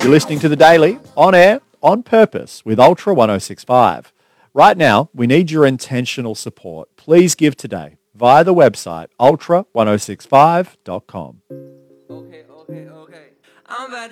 You're listening to The Daily, on air, on purpose, with Ultra 1065. Right now, we need your intentional support. Please give today via the website ultra1065.com. Okay. I'm about